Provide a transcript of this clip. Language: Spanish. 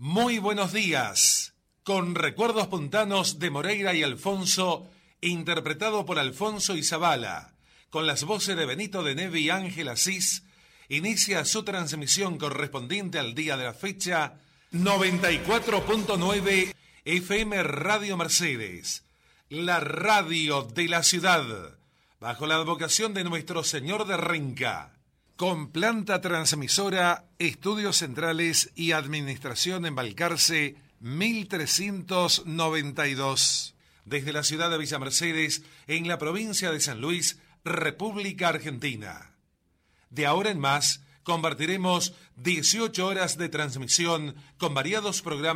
Muy buenos días. Con recuerdos puntanos de Moreira y Alfonso, interpretado por Alfonso y Zabala, con las voces de Benito de Neve y Ángel Asís, inicia su transmisión correspondiente al día de la fecha 94.9 FM Radio Mercedes, la radio de la ciudad, bajo la advocación de Nuestro Señor de Renca, con planta transmisora, estudios centrales y administración en Balcarce 1392, desde la ciudad de Villa Mercedes, en la provincia de San Luis, República Argentina. De ahora en más, compartiremos 18 horas de transmisión con variados programas